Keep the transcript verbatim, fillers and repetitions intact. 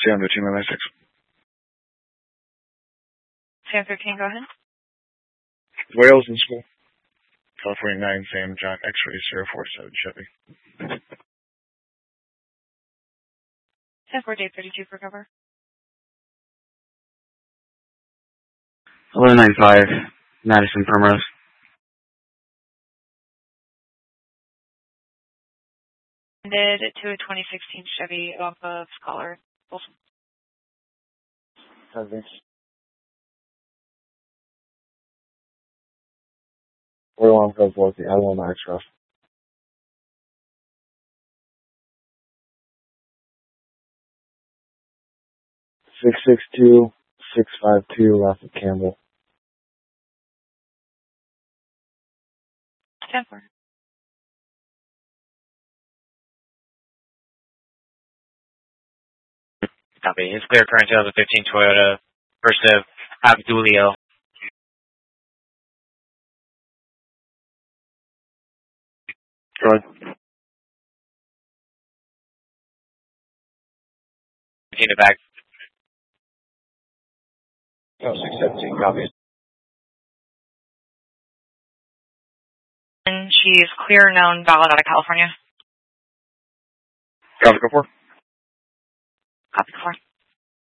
Sam thirteen nine six. Sam thirteen, go ahead. Wales in school. California nine, Sam John X-ray zero four seven Chevy. Sam four eight thirty-two for cover. Hello nine five, Madison Primrose. Ended to a twenty sixteen Chevy off of Scholar. Folsom. Thanks. Four alarm codes located. I want my extra. Six six two six five two left of Campbell. Ten four. Copy. It's clear current two thousand fifteen Toyota First of Abdulio. Go ahead. Continue back. Oh, six seventeen, copy. And she's clear, known, valid out of California. Copy, go for. Copy, four.